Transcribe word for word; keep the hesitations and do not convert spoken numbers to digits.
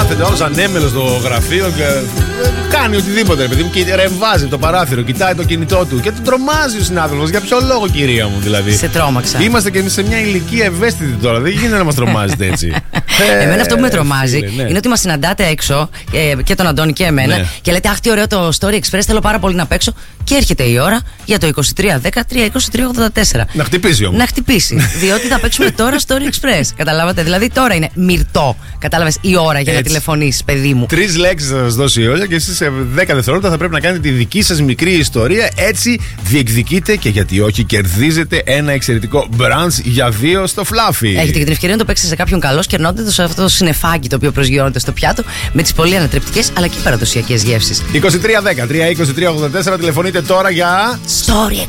κάθεται όλος ανέμελος στο γραφείο και κάνει οτιδήποτε, ρε παιδί μου, και ρεμβάζει το παράθυρο, κοιτάει το κινητό του και τον τρομάζει ο συνάδελφος. Για ποιο λόγο, κυρία μου, δηλαδή? Σε τρόμαξα. Είμαστε και εμείς σε μια ηλικία ευαίσθητη τώρα. Δεν γίνεται να μας τρομάζετε έτσι. Εμένα αυτό που με τρομάζει φίλε, ναι. είναι ότι μας συναντάτε έξω ε, και τον Αντώνη και εμένα, ναι. Και λέτε, αχ, τι ωραίο το Story Express, θέλω πάρα πολύ να παίξω. Και έρχεται η ώρα για το είκοσι τρία δέκα τριακόσια είκοσι τρία ογδόντα τέσσερα. Να χτυπήσει όμως. Να χτυπήσει. Διότι θα παίξουμε τώρα Story Express. Καταλάβατε? Δηλαδή τώρα είναι μυρτό. Κατάλαβες, η ώρα για έτσι να τηλεφωνήσεις, παιδί μου. Τρεις λέξεις θα σας δώσει η Όλια και εσείς σε δέκα δευτερόλεπτα θα πρέπει να κάνετε τη δική σας μικρή ιστορία. Έτσι διεκδικείτε και γιατί όχι κερδίζετε ένα εξαιρετικό brunch για δύο στο Fluffy. Έχετε και την ευκαιρία να το παίξετε σε κάποιον καλό, κερνώντας σε αυτό το συννεφάκι το οποίο προσγειώνεται στο πιάτο με τις πολύ ανατρεπτικές αλλά και παραδοσιακές γεύσεις. είκοσι τρία δέκα τριακόσια είκοσι τρία ογδόντα τέσσερα τηλεφωνείτε τώρα για Story